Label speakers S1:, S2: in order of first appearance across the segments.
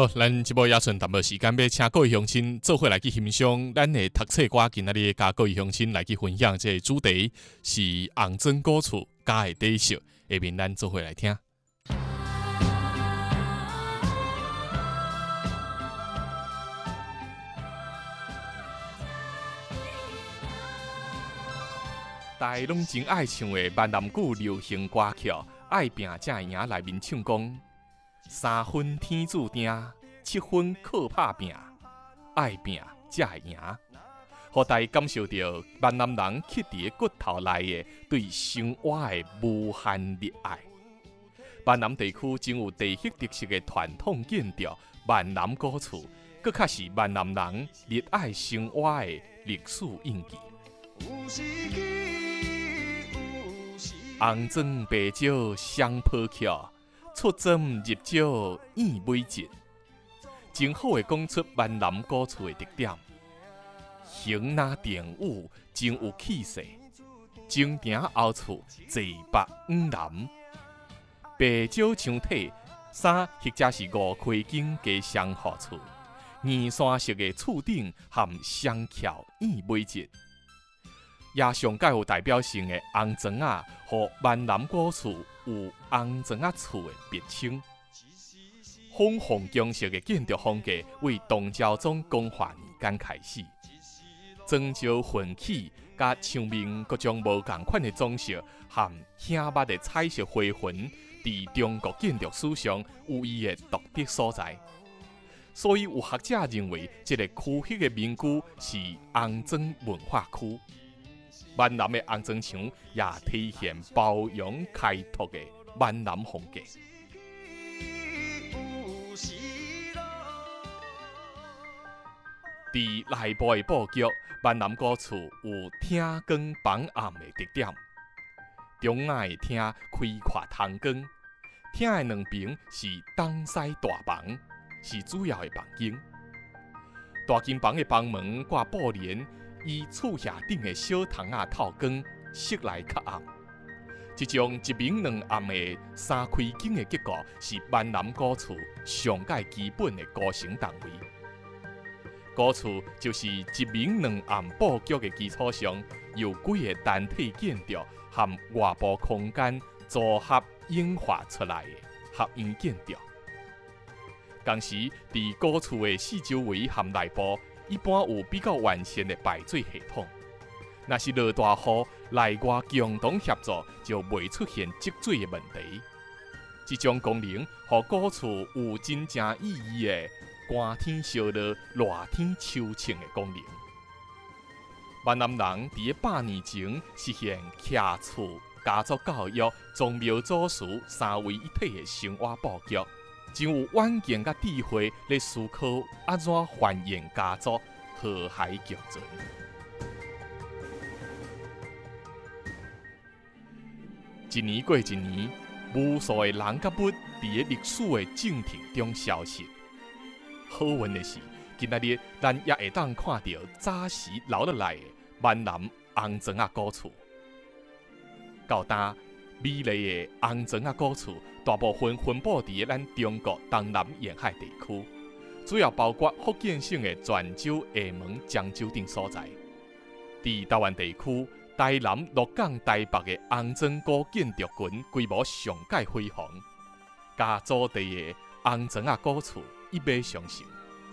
S1: 好，咱即部也剩淡薄时间，要请各位乡亲做伙来去欣赏咱的读册歌。今仔日甲各位乡亲来去分享这个主题是红砖古厝家的底色。下面咱做伙来听。大家拢真爱唱的闽南语流行歌曲《爱拼才会赢》内面唱讲：3分天注定，7分靠打拼，爱拼才会赢。互大家感受到闽南人刻伫骨头内的对生活的无限热爱。闽南地区真有地域特色的传统建筑闽南古厝，佫较是闽南人热爱生活的历史印记。红砖白石双坡桥，出针入石燕尾节，真好的讲出闽南古厝的特点。形若电舞，真有气势。前庭后厝，坐北往南。白石墙体，三或者是5开间加双户厝，二山式的厝顶含双桥燕尾节。也上介有代表性的红砖仔，和闽南古厝有红砖仔厝的别称。凤凰宫式的建筑风格为唐昭宗光化年间开始，砖石混起，甲墙面各种无同款的装饰，和显捌的彩色花纹，伫中国建筑史上有伊的独特所在。所以有学者认为，这个区域的民居是红砖文化区。闽南的红砖墙也体现包容开拓的闽南风格。伫内部的布局，闽南古厝有厅光房暗的特点。中央的厅开阔通光，厅的两边是东西大房，是主要的房间。大间房的房门挂布帘，以厝下顶的小窗仔透光，室内较暗。这种一明两暗的3开间的结构，是闽南古厝上界基本的构成单位。古厝就是一明两暗布局的基础上，由几个单体建筑和外部空间组合演化出来的合院建筑。同时，伫古厝的四周围和内部，一般有比较完善的排水系统。若是落大雨，内外共同协作，就袂出现积水的问题。这种功能，互古厝有真正意义的寒天烧热、热天抽清的功能。闽南人伫100年前实现徛厝、家族教育、宗庙祖师3位一体的生活布局，真有远见甲智慧来思考安怎繁衍家族、和谐共存。一年过一年，无数的人甲物伫历史的进程中消失。好运的是，今仔日咱也会当看到早时留落来的闽南红砖仔古厝。到今，美丽的红砖仔古厝大部分分布伫咱中国东南沿海地区，主要包括福建省的泉州、厦门、漳州等所在。伫台湾地区，台南、鹿港、台北的红砖古建筑群规模上界辉煌，甲祖地的红砖仔古厝一脉相承。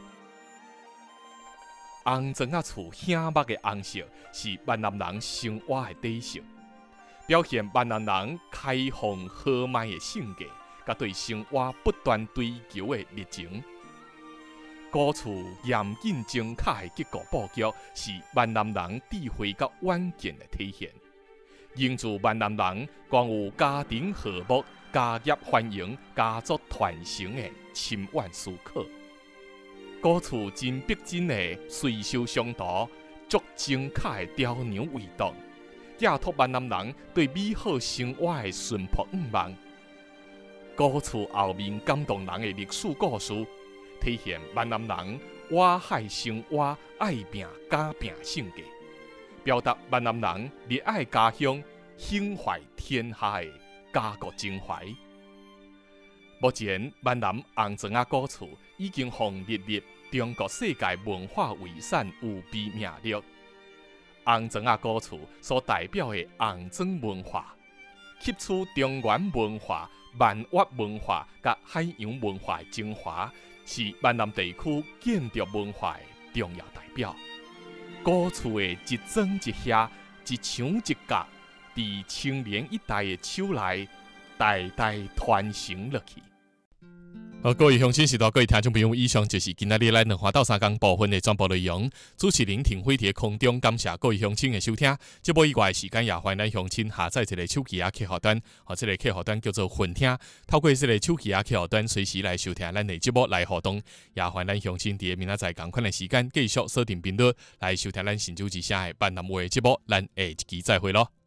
S1: 红砖仔厝显目的红色是闽南人生活的底色，表现闽南人开放豪迈的性格，甲对生活不断追求的热情。古厝严谨精巧的结构布局，是闽南人智慧甲远见的体现，营造闽南人光有家庭和睦、家业繁荣、家族传承的深远思考。古厝真逼真的水修相图，足精巧的雕梁画栋，寄托闽南人对美好生活的淳朴愿望。古厝后面感动人的历史故事，体现闽南人我海生活、爱拼敢拼性格，表达闽南人热爱家乡、胸怀天下的家国情怀。 目前，闽南红砖仔古厝已经获列入中国世界文化遗产有备名录。红砖仔古厝所代表的红砖文化，吸取中原文化、闽粤文化甲海洋文化的精华，是闽南地区建筑文化的重要代表。古厝的一砖一瓦、一墙一角，伫青年一代的手内，代代传承落去。好，各位乡亲、时代各位听众朋友，以上就是今仔日咱两花斗三工部分的全部内容。主持人庭辉伫空中感谢各位乡亲的收听。节目以外的时间，也欢迎咱乡亲下载一个手机客户端，这个客户端叫做混听，透过这个手机客户端随时来收听咱的节目来互动。也欢迎咱乡亲伫明仔载同款的时间继续锁定频率来收听咱新竹之声的闽南话节目。咱下一期再会咯。